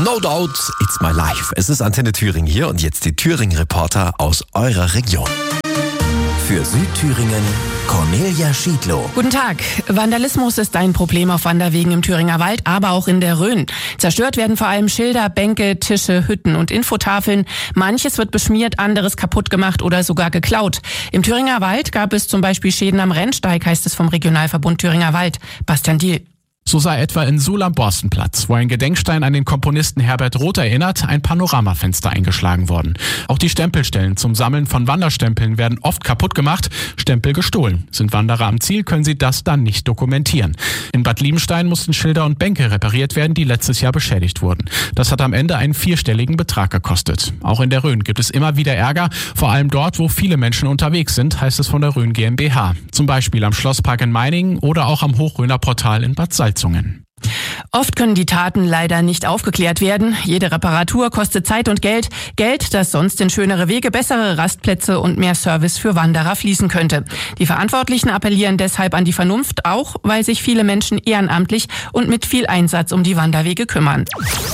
No doubt, it's my life. Es ist Antenne Thüringen hier und jetzt die Thüringen-Reporter aus eurer Region. Für Südthüringen, Cornelia Schiedlow. Guten Tag. Vandalismus ist ein Problem auf Wanderwegen im Thüringer Wald, aber auch in der Rhön. Zerstört werden vor allem Schilder, Bänke, Tische, Hütten und Infotafeln. Manches wird beschmiert, anderes kaputt gemacht oder sogar geklaut. Im Thüringer Wald gab es zum Beispiel Schäden am Rennsteig, heißt es vom Regionalverbund Thüringer Wald. Bastian Diel. So sei etwa in Suhl am Borstenplatz, wo ein Gedenkstein an den Komponisten Herbert Roth erinnert, ein Panoramafenster eingeschlagen worden. Auch die Stempelstellen zum Sammeln von Wanderstempeln werden oft kaputt gemacht, Stempel gestohlen. Sind Wanderer am Ziel, können sie das dann nicht dokumentieren. In Bad Liebenstein mussten Schilder und Bänke repariert werden, die letztes Jahr beschädigt wurden. Das hat am Ende einen 4-stelligen Betrag gekostet. Auch in der Rhön gibt es immer wieder Ärger, vor allem dort, wo viele Menschen unterwegs sind, heißt es von der Rhön GmbH. Zum Beispiel am Schlosspark in Meiningen oder auch am Hochrhöner Portal in Bad Salzungen. Oft können die Taten leider nicht aufgeklärt werden. Jede Reparatur kostet Zeit und Geld. Geld, das sonst in schönere Wege, bessere Rastplätze und mehr Service für Wanderer fließen könnte. Die Verantwortlichen appellieren deshalb an die Vernunft, auch weil sich viele Menschen ehrenamtlich und mit viel Einsatz um die Wanderwege kümmern.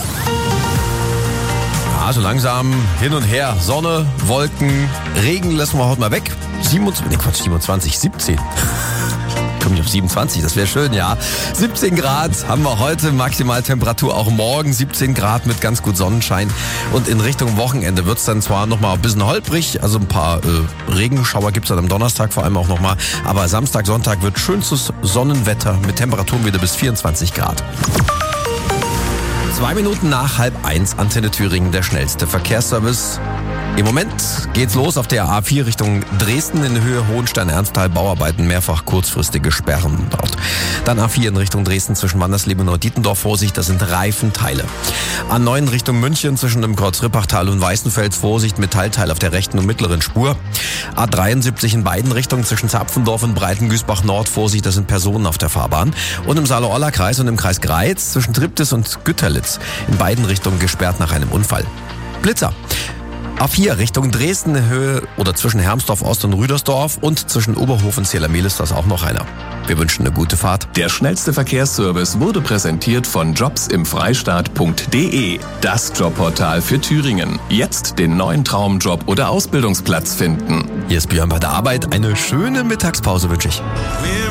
Ja, so langsam hin und her. Sonne, Wolken, Regen lassen wir heute mal weg. 17. Komme ich auf 27, das wäre schön, ja. 17 Grad haben wir heute, Maximaltemperatur auch morgen 17 Grad mit ganz gut Sonnenschein. Und in Richtung Wochenende wird es dann zwar nochmal ein bisschen holprig, also ein paar Regenschauer gibt es dann am Donnerstag vor allem auch nochmal. Aber Samstag, Sonntag wird schönstes Sonnenwetter mit Temperaturen wieder bis 24 Grad. 2 Minuten nach 12:30, Antenne Thüringen, der schnellste Verkehrsservice. Im Moment geht's los auf der A4 Richtung Dresden in Höhe Hohenstein-Ernsthal, Bauarbeiten, mehrfach kurzfristige Sperren dort. Dann A4 in Richtung Dresden zwischen Wandersleben und Neudietendorf, Vorsicht, das sind Reifenteile. A9 Richtung München zwischen dem Kreuz Rippachtal und Weißenfels, Vorsicht, Metallteil auf der rechten und mittleren Spur. A73 in beiden Richtungen zwischen Zapfendorf und Breitengüßbach-Nord, Vorsicht, das sind Personen auf der Fahrbahn. Und im Saale-Orla-Kreis und im Kreis Greiz zwischen Triptis und Gütterlitz in beiden Richtungen gesperrt nach einem Unfall. Blitzer. A4 Richtung Dresden in Höhe oder zwischen Hermsdorf Ost und Rüdersdorf und zwischen Oberhof und Zielermehl ist das auch noch einer. Wir wünschen eine gute Fahrt. Der schnellste Verkehrsservice wurde präsentiert von jobsimfreistaat.de, das Jobportal für Thüringen. Jetzt den neuen Traumjob oder Ausbildungsplatz finden. Hier ist Björn bei der Arbeit. Eine schöne Mittagspause wünsche ich.